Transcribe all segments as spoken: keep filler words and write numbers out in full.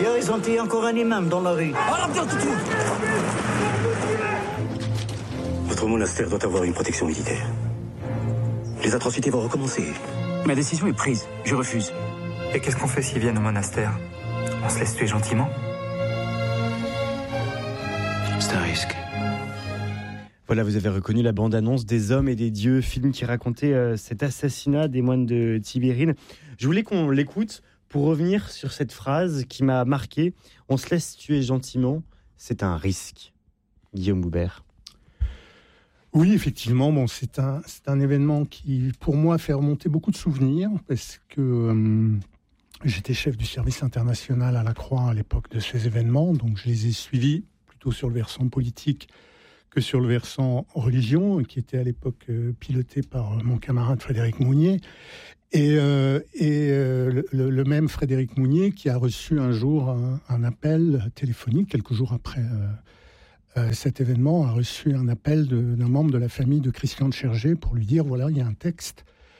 Hier, ils ont tué encore un imam dans la rue. Votre monastère doit avoir une protection militaire. Les atrocités vont recommencer. Ma décision est prise. Je refuse. Et qu'est-ce qu'on fait s'ils viennent au monastère? On se laisse tuer gentiment? C'est un risque. Voilà, vous avez reconnu la bande-annonce des Hommes et des Dieux, film qui racontait euh, cet assassinat des moines de Tibérine. Je voulais qu'on l'écoute pour revenir sur cette phrase qui m'a marqué. On se laisse tuer gentiment, c'est un risque. Guillaume Boubert. Oui, effectivement, bon, c'est un, c'est un événement qui, pour moi, fait remonter beaucoup de souvenirs, parce que euh, j'étais chef du service international à la Croix à l'époque de ces événements, donc je les ai suivis plutôt sur le versant politique que sur le versant religion, qui était à l'époque euh, piloté par euh, mon camarade Frédéric Mounier. Et, euh, et euh, le, le même Frédéric Mounier qui a reçu un jour un, un appel téléphonique, quelques jours après euh, euh, cet événement, a reçu un appel de, d'un membre de la famille de Christian de Chergé pour lui dire, voilà, il y a un texte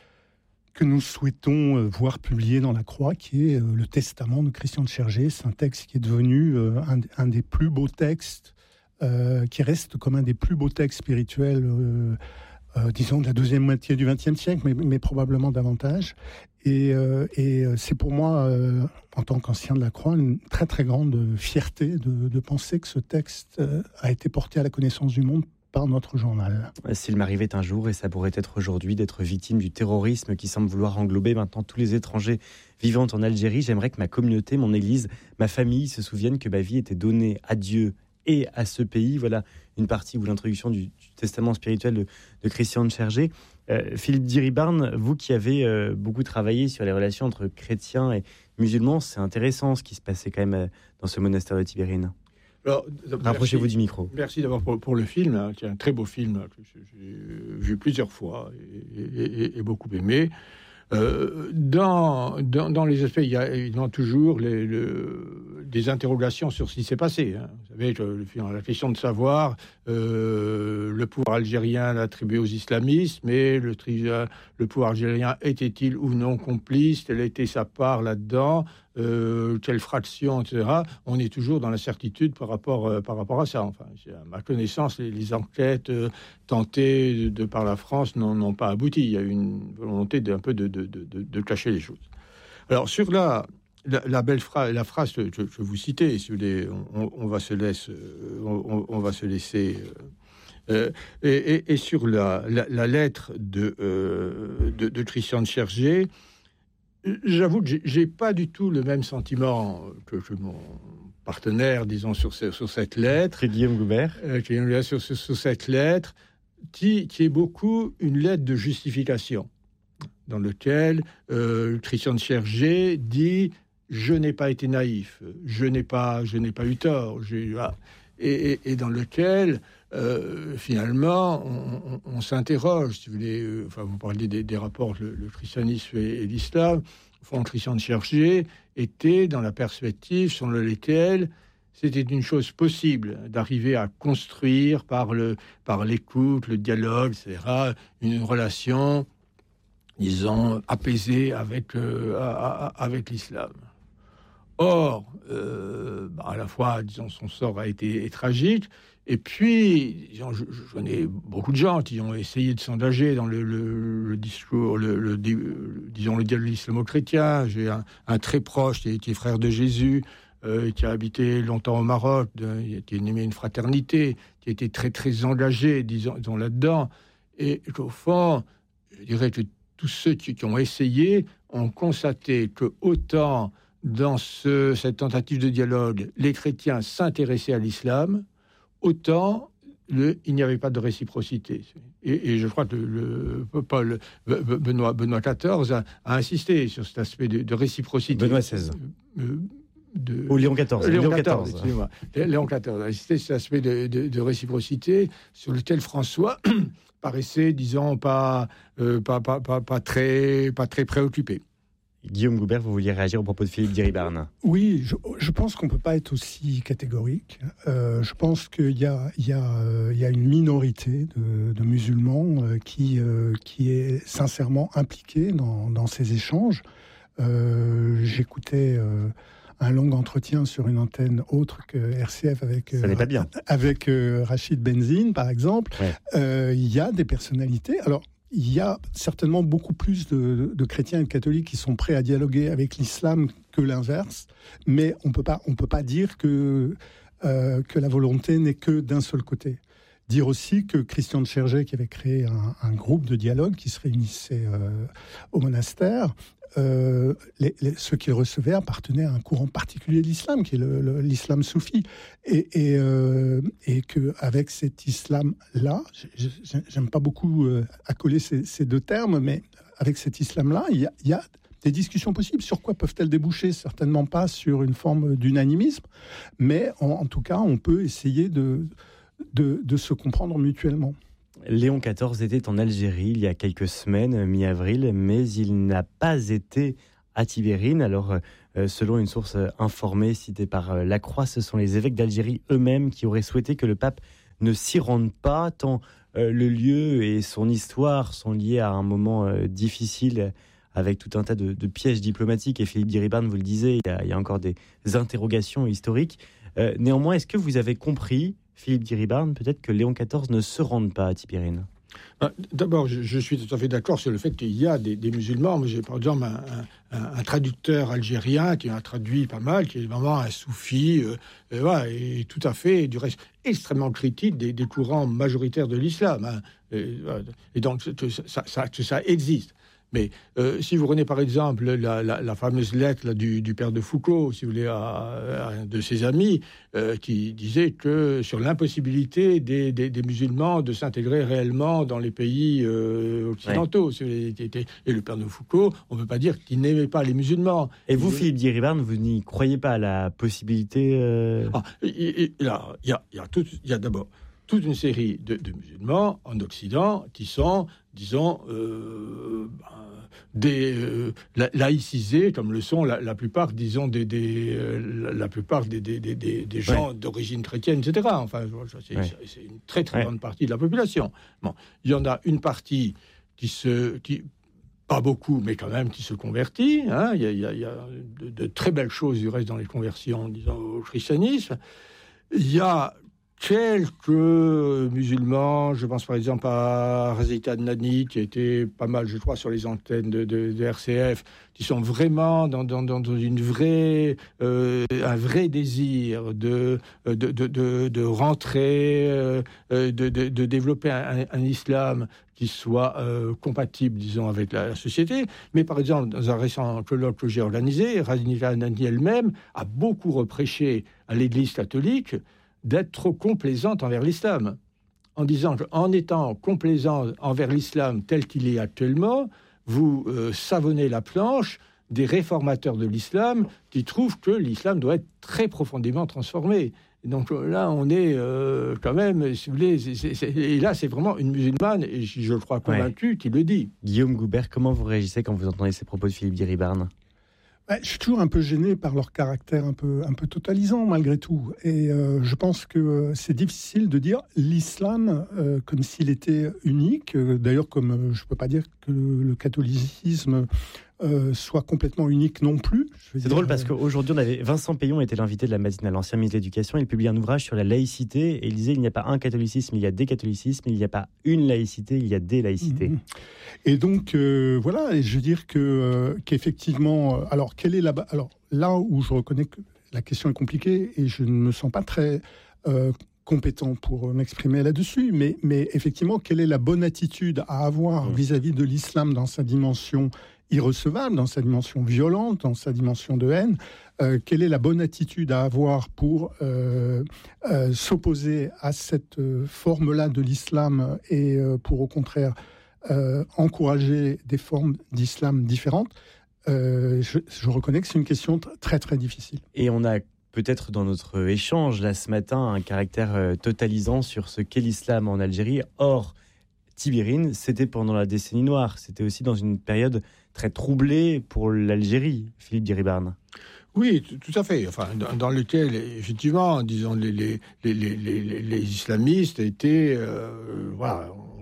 que nous souhaitons euh, voir publié dans la Croix, qui est euh, le testament de Christian de Chergé. C'est un texte qui est devenu euh, un, un des plus beaux textes, Euh, qui reste comme un des plus beaux textes spirituels, euh, euh, disons, de la deuxième moitié du vingtième siècle, mais, mais probablement davantage. Et, euh, et c'est pour moi, euh, en tant qu'ancien de la Croix, une très très grande fierté de, de penser que ce texte euh, a été porté à la connaissance du monde par notre journal. S'il m'arrivait un jour, et ça pourrait être aujourd'hui, d'être victime du terrorisme qui semble vouloir englober maintenant tous les étrangers vivant en Algérie, j'aimerais que ma communauté, mon église, ma famille se souviennent que ma vie était donnée à Dieu et à ce pays. Voilà une partie ou l'introduction du, du testament spirituel de, de Christian de Chergé. Euh, Philippe Diribarne, vous qui avez euh, beaucoup travaillé sur les relations entre chrétiens et musulmans, c'est intéressant ce qui se passait quand même euh, dans ce monastère de Tibérine. Alors, rapprochez-vous du micro. Merci d'abord pour, pour le film, hein, qui est un très beau film que j'ai vu plusieurs fois et, et, et, et beaucoup aimé. Euh, dans, dans, dans les aspects, il y a évidemment toujours les, le, des interrogations sur ce qui s'est passé. Hein. Vous savez, le, la question de savoir euh, le pouvoir algérien l'attribuer aux islamistes, mais le, le pouvoir algérien était-il ou non complice? Quelle était sa part là-dedans? Euh, quelle fraction, et cetera. On est toujours dans l'incertitude par rapport, euh, par rapport à ça. Enfin, à ma connaissance, les, les enquêtes euh, tentées de, de par la France n'ont, n'ont pas abouti. Il y a eu une volonté d'un peu de, de, de, de cacher les choses. Alors, sur la, la, la belle phrase, la phrase que je, je vous citais, si vous voulez, on, on, va se laisser, on, on va se laisser euh, et, et, et sur la, la, la lettre de, euh, de, de Christian de Chergé, j'avoue que j'ai, j'ai pas du tout le même sentiment que, que mon partenaire, disons, sur, ce, sur cette lettre. C'est Guillaume Goubert. Euh, sur, sur, sur cette lettre, qui, qui est beaucoup une lettre de justification, dans laquelle euh, Christian de Chergé dit « Je n'ai pas été naïf, je n'ai pas, je n'ai pas eu tort. » et, et, et dans lequel... Euh, finalement, on, on, on s'interroge, si vous voulez. Euh, enfin, vous parliez des, des rapports, le, le christianisme et, et l'islam. Au fond, Christian de Chergé était dans la perspective selon laquelle c'était une chose possible d'arriver à construire par, le, par l'écoute, le dialogue, et cetera, une relation, disons, apaisée avec, euh, à, à, avec l'islam. Or, euh, bah, à la fois, disons, son sort a été tragique. Et puis, disons, je, je connais beaucoup de gens qui ont essayé de s'engager dans le, le, le discours, le, le, le, disons, le dialogue islamo-chrétien. J'ai un, un très proche qui est frère de Jésus, euh, qui a habité longtemps au Maroc, de, qui a aimé une fraternité, qui a été très, très engagé, disons, disons là-dedans. Et qu'au fond, je dirais que tous ceux qui, qui ont essayé ont constaté que autant dans ce, cette tentative de dialogue, les chrétiens s'intéressaient à l'islam, autant le, il n'y avait pas de réciprocité. Et, et je crois que le, Paul, Benoît, Benoît quatorze a, a insisté sur cet aspect de, de réciprocité. Benoît seize. Euh, de, Ou Léon quatorze. Léon Léon quatorze, quatorze. excusez-moi. Léon quatorze a insisté sur cet aspect de, de, de réciprocité sur lequel François paraissait, disons, pas, euh, pas, pas, pas, pas, très, pas très préoccupé. Guillaume Goubert, vous vouliez réagir au propos de Philippe Diribarne? Oui, je, je pense qu'on ne peut pas être aussi catégorique. Euh, je pense qu'il y a, il y a, euh, il y a une minorité de, de musulmans euh, qui, euh, qui est sincèrement impliquée dans, dans ces échanges. Euh, j'écoutais euh, un long entretien sur une antenne autre que R C F avec, Ça euh, n'est pas bien. avec euh, Rachid Benzine, par exemple. Ouais. Euh, il y a des personnalités. Alors, il y a certainement beaucoup plus de, de chrétiens et de catholiques qui sont prêts à dialoguer avec l'islam que l'inverse, mais on peut pas, on peut pas dire que, euh, que la volonté n'est que d'un seul côté. Dire aussi que Christian de Chergé, qui avait créé un, un groupe de dialogue qui se réunissait euh, au monastère, euh, les, les, ceux qui le recevaient appartenaient à un courant particulier de l'islam, qui est le, le, l'islam soufi. Et, et, euh, et qu'avec cet islam-là, j'aime pas beaucoup euh, accoler ces, ces deux termes, mais avec cet islam-là, il y a, il y a des discussions possibles. Sur quoi peuvent-elles déboucher ? Certainement pas sur une forme d'unanimisme, mais en, en tout cas, on peut essayer de, de, de se comprendre mutuellement. Léon quatorze était en Algérie il y a quelques semaines, mi-avril, mais il n'a pas été à Tibérine. Alors, euh, selon une source informée citée par euh, La Croix, ce sont les évêques d'Algérie eux-mêmes qui auraient souhaité que le pape ne s'y rende pas, tant euh, le lieu et son histoire sont liés à un moment euh, difficile, avec tout un tas de, de pièges diplomatiques. Et Philippe Diribarne vous le disait, il y a, il y a encore des interrogations historiques. Euh, néanmoins, est-ce que vous avez compris, Philippe Diribarne, peut-être que Léon quatorze ne se rende pas à Tibérine ? D'abord, je, je suis tout à fait d'accord sur le fait qu'il y a des, des musulmans. Moi, j'ai par exemple un, un, un traducteur algérien qui a traduit pas mal, qui est vraiment un soufi, euh, et, voilà, et tout à fait, du reste, extrêmement critique des, des courants majoritaires de l'islam. Hein. Et, et donc, ça, ça, ça existe. Mais euh, si vous prenez par exemple la, la, la fameuse lettre là, du, du père de Foucault, si vous voulez, à, à un de ses amis, euh, qui disait que sur l'impossibilité des, des, des musulmans de s'intégrer réellement dans les pays euh, occidentaux. Ouais. Et le père de Foucault, on ne peut pas dire qu'il n'aimait pas les musulmans. Et vous, il... Philippe Diribarne, vous n'y croyez pas à la possibilité euh... ah, Il y a, il y a, il y a, tout, il y a d'abord toute une série de, de musulmans en Occident qui sont, disons, euh, des euh, laïcisés, comme le sont la, la plupart, disons, des, des euh, la plupart des, des, des, des gens ouais. d'origine chrétienne, et cetera. Enfin, c'est, ouais. c'est une très très ouais. grande partie de la population. Bon, il y en a une partie qui se, qui pas beaucoup, mais quand même qui se convertit. Hein. Il y a, il y a, il y a de, de très belles choses du reste dans les conversions, disons, au christianisme. Il y a quelques musulmans, je pense par exemple à Razita Nani, qui était pas mal, je crois, sur les antennes de, de, de R C F, qui sont vraiment dans, dans, dans une vraie, euh, un vrai désir de, de, de, de, de rentrer, euh, de, de, de développer un, un islam qui soit euh, compatible, disons, avec la, la société. Mais par exemple, dans un récent colloque que j'ai organisé, Razita Nani elle-même a beaucoup reproché à l'Église catholique d'être trop complaisante envers l'islam, en disant qu'en étant complaisant envers l'islam tel qu'il est actuellement, vous euh, savonnez la planche des réformateurs de l'islam qui trouvent que l'islam doit être très profondément transformé. Et donc là, on est euh, quand même, si vous voulez, c'est, c'est, c'est, et là, c'est vraiment une musulmane, et je, je le crois convaincu, ouais. qui le dit. Guillaume Goubert, comment vous réagissez quand vous entendez ces propos de Philippe Diribarne ? Bah, je suis toujours un peu gêné par leur caractère un peu, un peu totalisant, malgré tout. Et euh, je pense que euh, c'est difficile de dire l'islam euh, comme s'il était unique. Euh, d'ailleurs, comme euh, je ne peux pas dire que le, le catholicisme euh, soit complètement unique non plus. C'est dire, drôle parce qu'aujourd'hui, on avait Vincent Payon était l'invité de la matinale, l'ancien ministre de l'Éducation. Il publie un ouvrage sur la laïcité et il disait il n'y a pas un catholicisme, il y a des catholicismes, il n'y a pas une laïcité, il y a des laïcités. Mmh. Et donc, euh, voilà, et je veux dire que, euh, qu'effectivement... Euh, alors, quelle est la... Alors, là où je reconnais que la question est compliquée et je ne me sens pas très... Euh, compétent pour m'exprimer là-dessus, mais, mais effectivement, quelle est la bonne attitude à avoir mmh. vis-à-vis de l'islam dans sa dimension irrecevable, dans sa dimension violente, dans sa dimension de haine, euh, quelle est la bonne attitude à avoir pour euh, euh, s'opposer à cette euh, forme-là de l'islam et euh, pour au contraire euh, encourager des formes d'islam différentes, euh, je, je reconnais que c'est une question t- très très difficile. Et on a peut-être dans notre échange là ce matin un caractère euh, totalisant sur ce qu'est l'islam en Algérie. Or, Tibérine, c'était pendant la décennie noire. C'était aussi dans une période très troublée pour l'Algérie, Philippe Diribarne. Oui, tout à fait. Enfin, dans, dans lequel, effectivement, disons, les, les, les, les, les, les islamistes étaient, euh, voilà,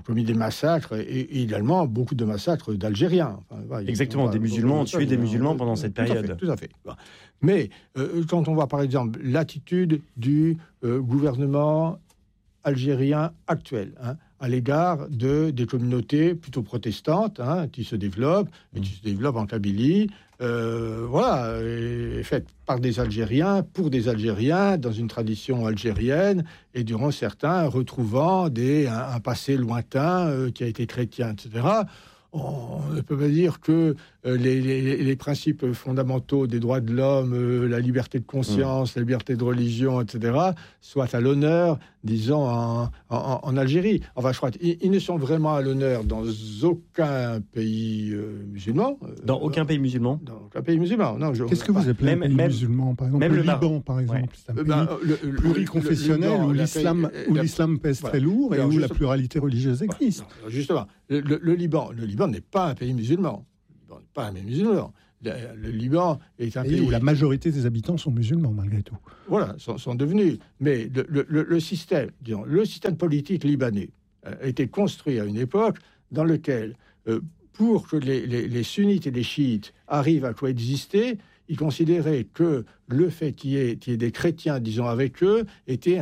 ont commis des massacres, et, et également beaucoup de massacres d'Algériens. Enfin, voilà, Exactement, va, des musulmans ont tué des musulmans pendant cette période. Tout à fait. Tout à fait. Mais euh, quand on voit par exemple l'attitude du euh, gouvernement algérien actuel, hein, à l'égard de, des communautés plutôt protestantes, hein, qui se développent, et qui se développent en Kabylie, euh, voilà, et faite par des Algériens, pour des Algériens, dans une tradition algérienne, et durant certains retrouvant des, un, un passé lointain euh, qui a été chrétien, et cetera. On ne peut pas dire que euh, les, les, les principes fondamentaux des droits de l'homme, euh, la liberté de conscience, mmh. la liberté de religion, et cetera, soient à l'honneur, disons, en, en, en Algérie. Enfin, je crois qu'ils ils ne sont vraiment à l'honneur dans aucun pays euh, musulman. Dans euh, aucun pays musulman Dans aucun pays musulman, non. Je, Qu'est-ce que vous appelez même, un pays même, musulman, par exemple même le, le Liban, Mar- par exemple, ouais. c'est un pays ben, le, le, pluriconfessionnel le, le, où le, l'islam, pays, où la, l'islam pèse voilà. très lourd et Alors, où juste, la pluralité religieuse existe. Voilà, justement, le, le, le Liban, le Liban n'est pas un pays musulman. Le Liban n'est pas un pays musulman. Le, le Liban est un Et pays où la majorité des habitants sont musulmans, malgré tout. Voilà, sont, sont devenus. Mais le, le, le, le système, disons, le système politique libanais a été construit à une époque dans laquelle, euh, pour que les, les, les sunnites et les chiites arrivent à coexister, ils considéraient que le fait qu'il y ait, qu'il y ait des chrétiens, disons, avec eux, était